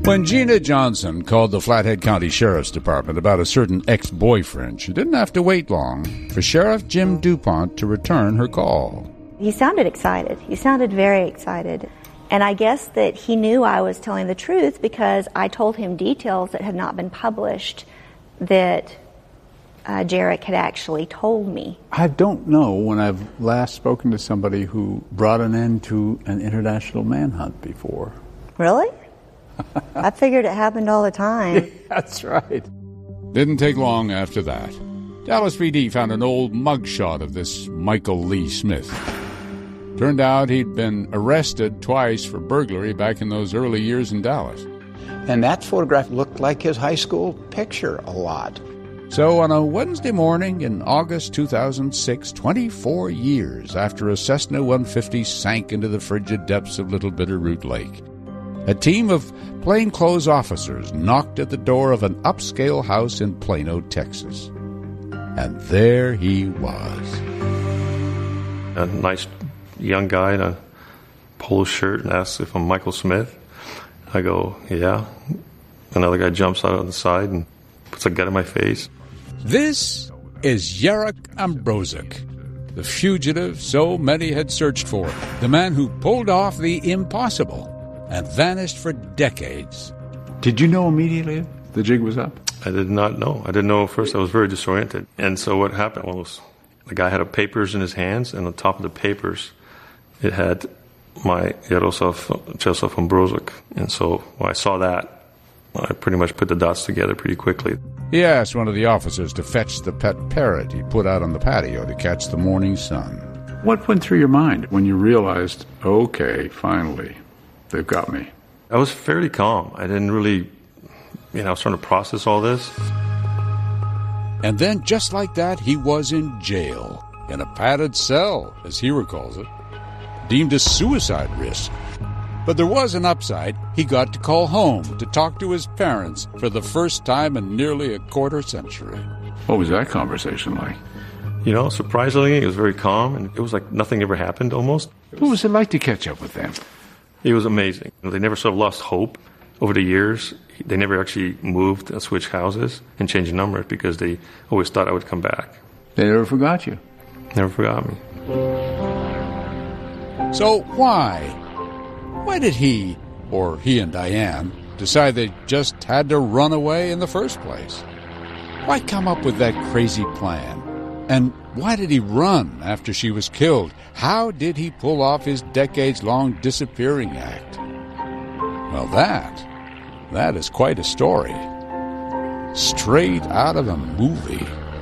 When Gina Johnson called the Flathead County Sheriff's Department about a certain ex-boyfriend, she didn't have to wait long for Sheriff Jim DuPont to return her call. He sounded excited. He sounded very excited. And I guess that he knew I was telling the truth because I told him details that had not been published that Jarek had actually told me. I don't know when I've last spoken to somebody who brought an end to an international manhunt before. Really? I figured it happened all the time. That's right. Didn't take long after that. Dallas PD found an old mugshot of this Michael Lee Smith. Turned out he'd been arrested twice for burglary back in those early years in Dallas. And that photograph looked like his high school picture a lot. So on a Wednesday morning in August 2006, 24 years after a Cessna 150 sank into the frigid depths of Little Bitterroot Lake, a team of plainclothes officers knocked at the door of an upscale house in Plano, Texas. And there he was. A nice young guy in a polo shirt and asks if I'm Michael Smith. I go, yeah. Another guy jumps out on the side and puts a gun in my face. This is Jarek Ambrozik, the fugitive so many had searched for, the man who pulled off the impossible and vanished for decades. Did you know immediately the jig was up? I did not know. I didn't know at first. I was very disoriented. And so what happened was the guy had papers in his hands, and on top of the papers, it had my Jarosław Czesław Ambrozik. And so when I saw that, I pretty much put the dots together pretty quickly. He asked one of the officers to fetch the pet parrot he put out on the patio to catch the morning sun. What went through your mind when you realized, okay, finally, they've got me? I was fairly calm. I didn't really, I was trying to process all this. And then, just like that, he was in jail, in a padded cell, as he recalls it, deemed a suicide risk. But there was an upside. He got to call home to talk to his parents for the first time in nearly a quarter century. What was that conversation like? Surprisingly, it was very calm, and it was like nothing ever happened almost. What was it like to catch up with them? It was amazing. They never sort of lost hope over the years. They never actually moved and switched houses and changed numbers because they always thought I would come back. They never forgot you? Never forgot me. So why? Why did he, or he and Diane, decide they just had to run away in the first place? Why come up with that crazy plan? And why did he run after she was killed? How did he pull off his decades-long disappearing act? Well, that is quite a story. Straight out of a movie.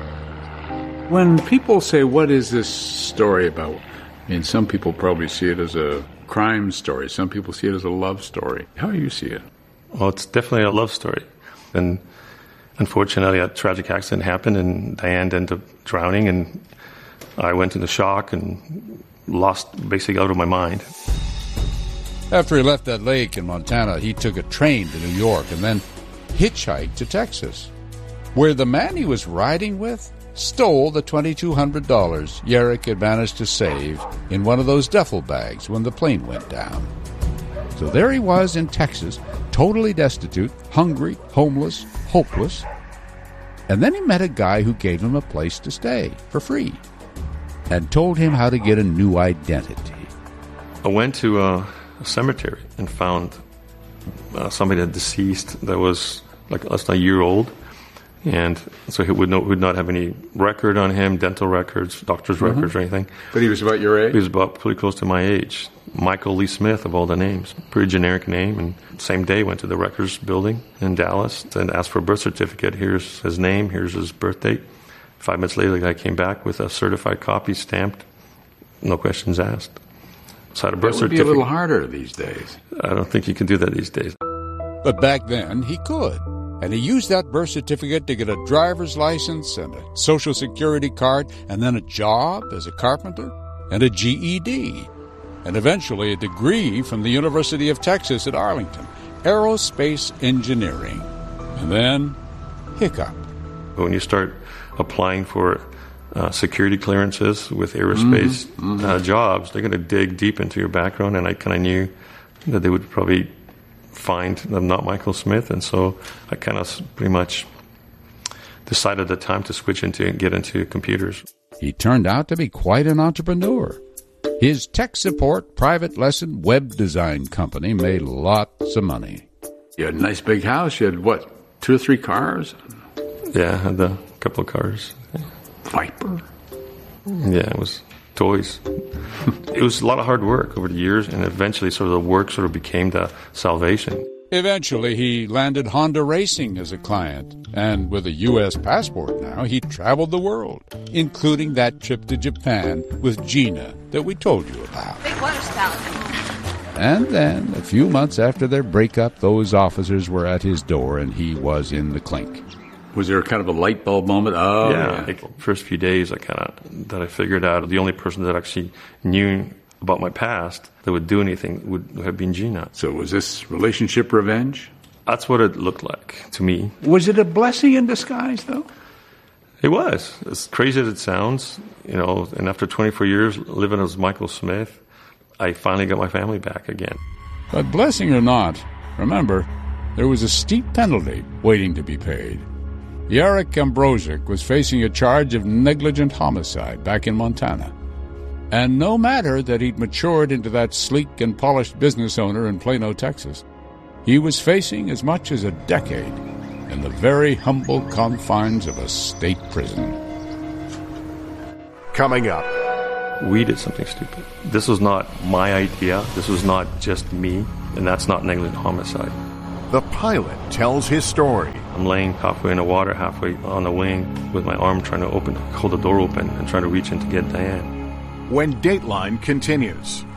When people say, what is this story about? Some people probably see it as a crime story. Some people see it as a love story. How do you see it? Well, it's definitely a love story. And unfortunately, a tragic accident happened, and Diane ended up drowning, and I went into shock and lost basically out of my mind. After he left that lake in Montana, he took a train to New York and then hitchhiked to Texas, where the man he was riding with stole the $2,200 Jarek had managed to save in one of those duffel bags when the plane went down. So there he was in Texas, totally destitute, hungry, homeless, hopeless. And then he met a guy who gave him a place to stay for free and told him how to get a new identity. I went to a cemetery and found somebody that deceased that was like less than a year old. And so he would not have any record on him, dental records, doctor's records or anything. But he was about your age? He was about pretty close to my age. Michael Lee Smith, of all the names. Pretty generic name. And same day, went to the records building in Dallas and asked for a birth certificate. Here's his name, here's his birth date. 5 minutes later, the guy came back with a certified copy stamped. No questions asked. So I had a birth certificate. It would be a little harder these days. I don't think you can do that these days. But back then, he could. And he used that birth certificate to get a driver's license and a social security card and then a job as a carpenter and a GED and eventually a degree from the University of Texas at Arlington, aerospace engineering. And then, hiccup. When you start applying for security clearances with aerospace jobs, they're going to dig deep into your background, and I kind of knew that they would probably find I'm not Michael Smith, and so I kind of pretty much decided at the time to get into computers. He turned out to be quite an entrepreneur. His tech support, private lesson, web design company made lots of money. You had a nice big house. You had, what, 2 or 3 cars? Yeah, I had a couple of cars. Viper? Yeah, it was toys. It was a lot of hard work over the years, and eventually sort of the work sort of became the salvation. Eventually, he landed Honda Racing as a client, and with a U.S. passport now, he traveled the world, including that trip to Japan with Gina that we told you about. Big water spout. And then, a few months after their breakup, those officers were at his door, and he was in the clink. Was there kind of a light bulb moment? Oh, yeah. Like, first few days, I figured out the only person that actually knew about my past that would do anything would have been Gina. So was this relationship revenge? That's what it looked like to me. Was it a blessing in disguise, though? It was. As crazy as it sounds, and after 24 years living as Michael Smith, I finally got my family back again. But blessing or not, remember, there was a steep penalty waiting to be paid. Jarek Ambrosiak was facing a charge of negligent homicide back in Montana. And no matter that he'd matured into that sleek and polished business owner in Plano, Texas, he was facing as much as a decade in the very humble confines of a state prison. Coming up. We did something stupid. This was not my idea. This was not just me, and that's not negligent homicide. The pilot tells his story. I'm laying halfway in the water, halfway on the wing, with my arm trying to hold the door open and trying to reach in to get Diane. When Dateline continues.